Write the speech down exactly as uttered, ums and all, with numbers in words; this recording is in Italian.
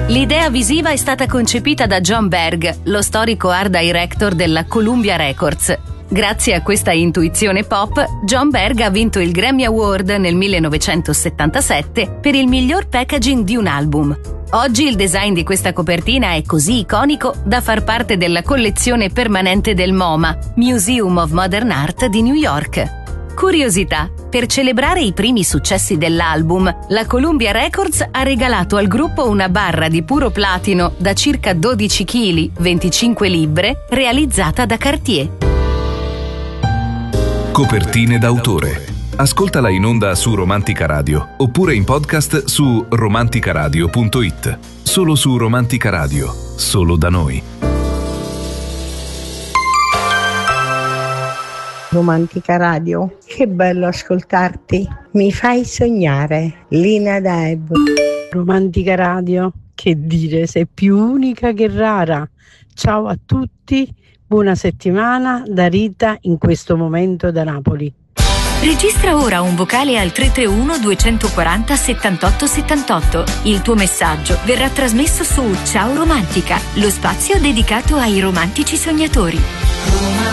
L'idea visiva è stata concepita da John Berg, lo storico art director della Columbia Records. Grazie a questa intuizione pop, John Berg ha vinto il Grammy Award nel millenovecentosettantasette per il miglior packaging di un album. Oggi il design di questa copertina è così iconico da far parte della collezione permanente del MoMA, Museum of Modern Art di New York. Curiosità: per celebrare i primi successi dell'album, la Columbia Records ha regalato al gruppo una barra di puro platino da circa dodici chili, venticinque libbre, realizzata da Cartier. Copertine d'autore. Ascoltala in onda su Romantica Radio oppure in podcast su romanticaradio punto it. Solo su Romantica Radio, solo da noi. Romantica Radio, che bello ascoltarti, mi fai sognare. Lina Deb. Romantica Radio, che dire, sei più unica che rara. Ciao a tutti, buona settimana da Rita in questo momento da Napoli. Registra ora un vocale al tre tre uno due quattro zero settantotto settantotto. Il tuo messaggio verrà trasmesso su Ciao Romantica, lo spazio dedicato ai romantici sognatori.